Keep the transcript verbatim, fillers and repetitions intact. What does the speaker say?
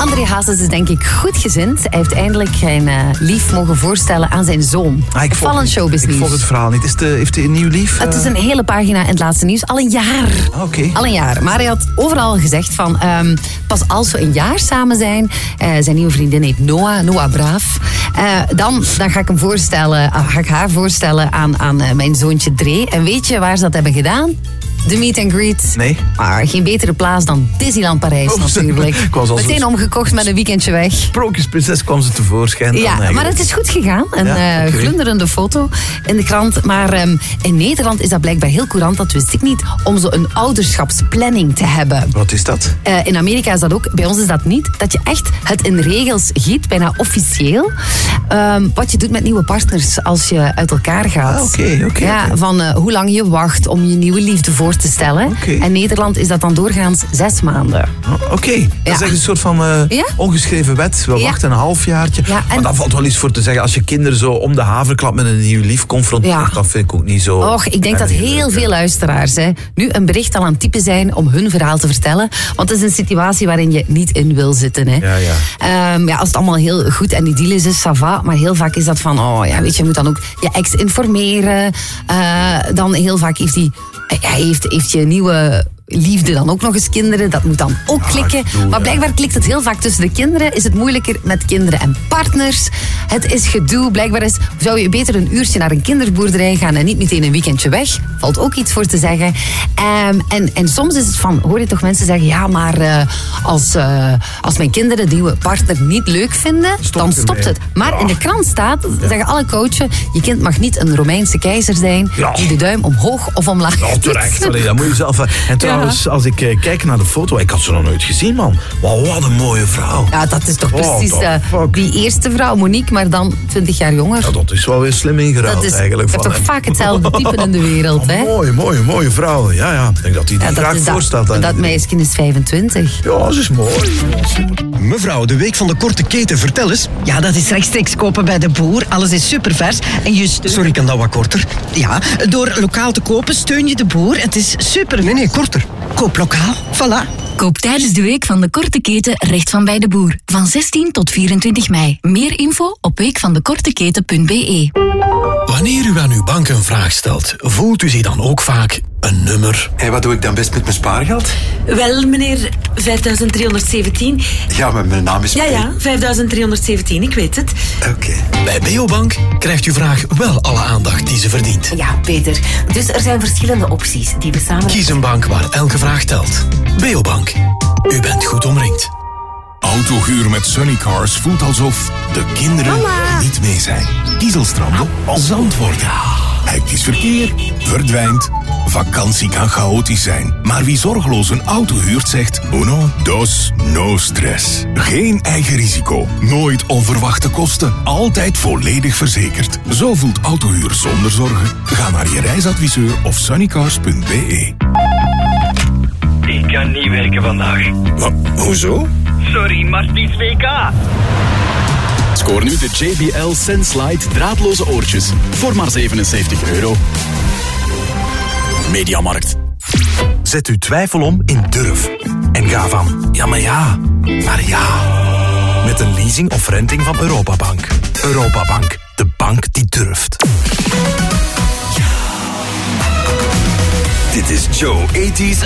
André Hazes is denk ik goed gezind. Hij heeft eindelijk zijn uh, lief mogen voorstellen aan zijn zoon. Ah, ik Opvallend showbiznieuws. Ik volg het verhaal niet. Is de, heeft hij een nieuw lief? Uh... Het is een hele pagina in het laatste nieuws. Al een jaar. Ah, Oké. Okay. Al een jaar. Maar hij had overal gezegd van... Um, pas als we een jaar samen zijn... Uh, zijn nieuwe vriendin heet Noah. Noah Braaf. Uh, dan, dan ga ik hem voorstellen... Uh, ga ik haar voorstellen aan, aan uh, mijn zoontje Dre. En weet je waar ze dat hebben gedaan? De meet and greet. Nee. Maar geen betere plaats dan Disneyland Parijs oh, natuurlijk. Meteen zo... omgekocht met een weekendje weg. Sprookjesprinses kwam ze tevoorschijn. Ja, maar het is goed gegaan. Een ja, okay. uh, glunderende foto in de krant. Maar um, in Nederland is dat blijkbaar heel courant, dat wist ik niet, om zo een ouderschapsplanning te hebben. Wat is dat? Uh, in Amerika is dat ook. Bij ons is dat niet. Dat je echt het in regels giet, bijna officieel. Um, wat je doet met nieuwe partners als je uit elkaar gaat. Ah, oké, okay, oké. Okay, ja, okay. Van uh, hoe lang je wacht om je nieuwe liefde voor te stellen. Okay. En Nederland is dat dan doorgaans zes maanden. Oh, Oké, okay. Dat ja. is echt een soort van uh, ja? ongeschreven wet. We ja. wachten een halfjaartje. Ja, en... Maar daar valt wel iets voor te zeggen. Als je kinderen zo om de haverklap met een nieuw lief confronteert, ja. dat vind ik ook niet zo... Och, ik denk dat heel veel luisteraars hè, nu een bericht al aan het typen zijn om hun verhaal te vertellen. Want het is een situatie waarin je niet in wil zitten. Hè. Ja, ja. Um, ja, als het allemaal heel goed en idyllisch is, ça va. Maar heel vaak is dat van, oh ja, weet je, je moet dan ook je ex informeren. Uh, dan heel vaak heeft hij... Hij heeft, heeft je nieuwe liefde dan ook nog eens kinderen. Dat moet dan ook klikken. Ja, doe, maar blijkbaar ja. klikt het heel vaak tussen de kinderen. Is het moeilijker met kinderen en partners. Het is gedoe. Blijkbaar is, zou je beter een uurtje naar een kinderboerderij gaan en niet meteen een weekendje weg. Valt ook iets voor te zeggen. Um, en, en soms is het van, hoor je toch mensen zeggen, ja, maar uh, als, uh, als mijn kinderen die nieuwe partner niet leuk vinden, Stop dan stopt het. Maar ja. in de krant staat, ja. zeggen alle coachen, je kind mag niet een Romeinse keizer zijn ja. die de duim omhoog of omlaag ja, terecht. Allee, dat moet je zelf... En trouwens, ja. als ik uh, kijk naar de foto, ik had ze nog nooit gezien, man. Wow, wat een mooie vrouw. Ja, dat is toch oh, precies uh, die eerste vrouw, Monique, maar dan twintig jaar jonger. Ja, dat is wel weer slim ingeruild eigenlijk. Je hebt toch vaak hetzelfde type in de wereld, oh, hè? Mooie, mooie, mooie vrouw. Ja, ja. Ik denk dat hij die ja, graag voorstelt. Dat, dat meisje is vijfentwintig. Ja, ze is mooi. Mevrouw, de week van de korte keten, vertel eens. Ja, dat is rechtstreeks kopen bij de boer. Alles is supervers. En je steunt... Sorry, kan dat wat korter? Ja, door lokaal te kopen steun je de boer. Het is super... Nee, nee, korter. Koop lokaal, voilà. Koop tijdens de week van de korte keten recht van bij de boer. Van zestien tot vierentwintig mei. Meer info op weekvandekorteketen punt b e. Wanneer u aan uw bank een vraag stelt, voelt u zich dan ook vaak een nummer? En wat doe ik dan best met mijn spaargeld? Wel, meneer, vijfduizend driehonderdzeventien. Ja, maar mijn naam is... Ja, ja, vijfduizend driehonderdzeventien, ik weet het. Oké. Okay. Bij Beobank krijgt uw vraag wel alle aandacht die ze verdient. Ja, Peter. Dus er zijn verschillende opties die we samen... Kies een bank waar elke vraag telt. Beobank. U bent goed omringd. Autohuur met Sunnycars voelt alsof de kinderen Mama. niet mee zijn. Kiezelstranden, zand worden. Hectisch verkeer, verdwijnt. Vakantie kan chaotisch zijn. Maar wie zorgeloos een auto huurt zegt... Uno, dos, no stress. Geen eigen risico. Nooit onverwachte kosten. Altijd volledig verzekerd. Zo voelt autohuur zonder zorgen. Ga naar je reisadviseur of sunnycars punt b e. Ik kan niet werken vandaag. Wat? Hoezo? Sorry, maar het is W K. Scoor nu de J B L Senslite draadloze oortjes voor maar zevenenzeventig euro. Mediamarkt. Zet uw twijfel om in durf. En ga van ja, maar ja, naar ja. Met een leasing of renting van Europabank. Europabank, de bank die durft. Dit is Joe, tachtiger